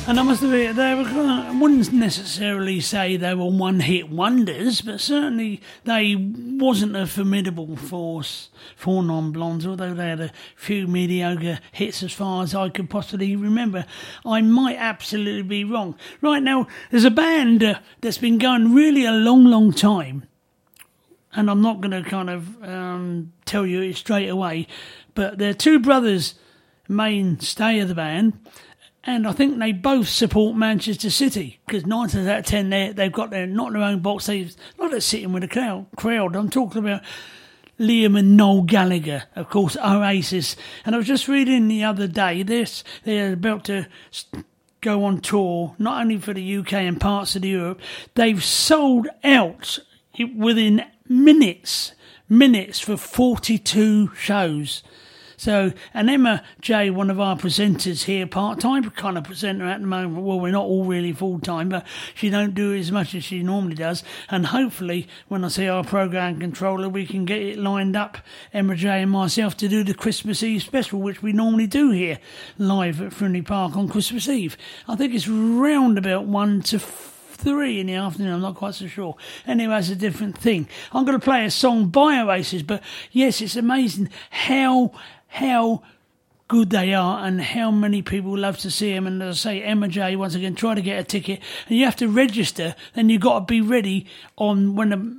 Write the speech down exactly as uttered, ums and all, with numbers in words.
And I must admit, they were, I wouldn't necessarily say they were one-hit wonders, but certainly they wasn't a formidable force for non-blondes, although they had a few mediocre hits as far as I could possibly remember. I might absolutely be wrong. Right now, there's a band uh, that's been going really a long, long time, and I'm not going to kind of um, tell you it straight away, but they're two brothers, mainstay of the band, and I think they both support Manchester City, because nine times out of ten they've got their, not their own box, they're not sitting with a crowd. crowd. I'm talking about Liam and Noel Gallagher, of course, Oasis. And I was just reading the other day, this they're about to go on tour, not only for the U K and parts of the Europe, they've sold out within minutes, minutes for forty-two shows. So, and Emma J, one of our presenters here, part-time kind of presenter at the moment. Well, we're not all really full-time, but she don't do it as much as she normally does. And hopefully, when I see our programme controller, we can get it lined up, Emma J and myself, to do the Christmas Eve special, which we normally do here live at Frimley Park on Christmas Eve. I think it's round about one to three in the afternoon, I'm not quite so sure. Anyway, it's a different thing. I'm going to play a song by Oasis, but yes, it's amazing how how good they are and how many people love to see them. And as I say, Emma J, once again, try to get a ticket, and you have to register, then you've got to be ready on when the